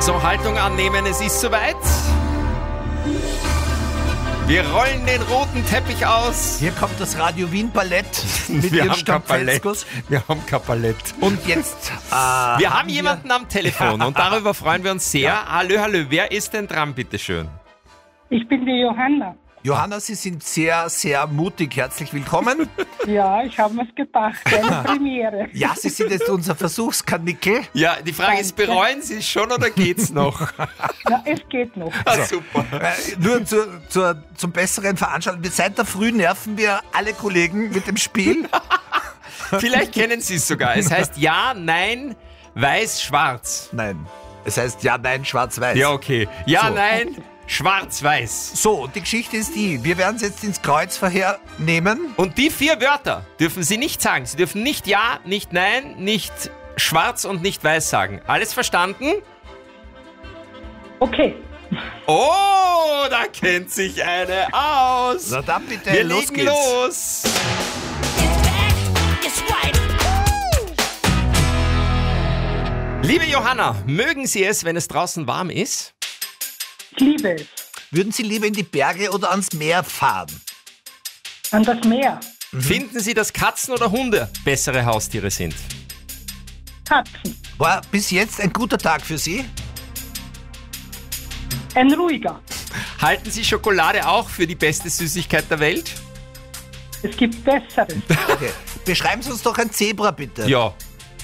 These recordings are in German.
So, Haltung annehmen, es ist soweit. Wir rollen den roten Teppich aus. Hier kommt das Radio Wien Ballett mit Wir ihren haben kein Ballett. Stampfelskus. Wir haben kein Ballett. Und jetzt Wir haben jemanden am Telefon und darüber freuen wir uns sehr. Hallo, wer ist denn dran, bitteschön? Ich bin die Johanna. Johanna, Sie sind sehr, sehr mutig. Herzlich willkommen. Ja, ich habe mir's gedacht, eine Premiere. Ja, Sie sind jetzt unser Versuchskanickel. Ja, die Frage ist, Danke. bereuen Sie es schon oder geht's noch? Ja, es geht noch. Super. Nur zum besseren Veranstalten. Seit der Früh nerven wir alle Kollegen mit dem Spiel. Vielleicht kennen Sie es sogar. Es heißt Ja, Nein, Weiß, Schwarz. Nein, es heißt ja, nein, schwarz-weiß. Ja, okay. Ja, So. Nein, Schwarz-Weiß. So, und die Geschichte ist die, wir werden es jetzt ins Kreuzverhör nehmen. Und die 4 Wörter dürfen Sie nicht sagen. Sie dürfen nicht Ja, nicht Nein, nicht Schwarz und nicht Weiß sagen. Alles verstanden? Okay. Oh, da kennt sich eine aus. Na dann bitte, Wir los legen los. Liebe Johanna, mögen Sie es, wenn es draußen warm ist? Ich liebe es. Würden Sie lieber in die Berge oder ans Meer fahren? An das Meer. Finden Sie, dass Katzen oder Hunde bessere Haustiere sind? Katzen. War bis jetzt ein guter Tag für Sie? Ein ruhiger. Halten Sie Schokolade auch für die beste Süßigkeit der Welt? Es gibt Besseres. Okay. Beschreiben Sie uns doch ein Zebra, bitte. Ja.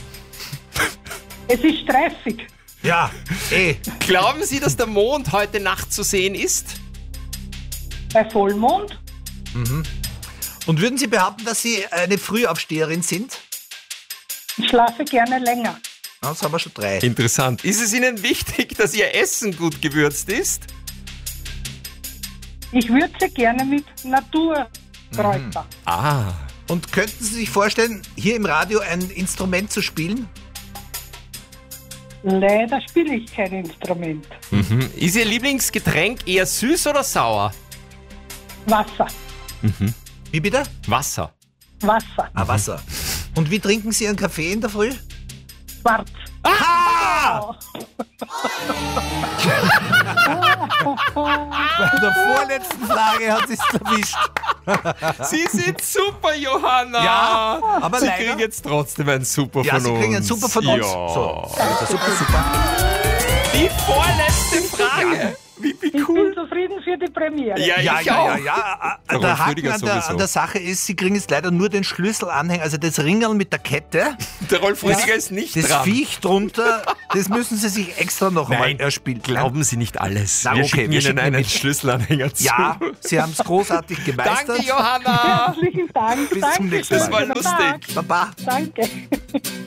Es ist stressig. Ja, Glauben Sie, dass der Mond heute Nacht zu sehen ist? Bei Vollmond. Und würden Sie behaupten, dass Sie eine Frühaufsteherin sind? Ich schlafe gerne länger. Ja, das haben wir schon 3. Interessant. Ist es Ihnen wichtig, dass Ihr Essen gut gewürzt ist? Ich würze gerne mit Naturkräuter. Ah. Und könnten Sie sich vorstellen, hier im Radio ein Instrument zu spielen? Leider spiele ich kein Instrument. Ist Ihr Lieblingsgetränk eher süß oder sauer? Wasser. Wie bitte? Wasser. Wasser. Wasser. Und wie trinken Sie Ihren Kaffee in der Früh? Schwarz. Ah! Bei der vorletzten Frage hat es erwischt. Sie sind super, Johanna. Ja, aber Sie leider- kriegen jetzt trotzdem ein Super Ja, von Sie uns. kriegen einen Super von uns. Ja. So, super. Die vorletzte Frage. Wie Ich bin cool. zufrieden für die Premiere. Ja, Ja, ich auch. Der Rolf Haken Rüdiger an der Sache ist, Sie kriegen jetzt leider nur den Schlüsselanhänger, also das Ringerl mit der Kette. Der Rolf Rüdiger ist nicht Das dran. Viech drunter, das müssen Sie sich extra noch einmal Nein, erspielen. glauben Sie nicht alles. Na, wir okay, schicken wir Ihnen schicken einen mit. Schlüsselanhänger zu. Ja, Sie haben es großartig gemeistert. Danke, Johanna. Herzlichen Dank. Bis zum Danke nächsten für Mal. Das war den lustig. Tag. Baba. Danke.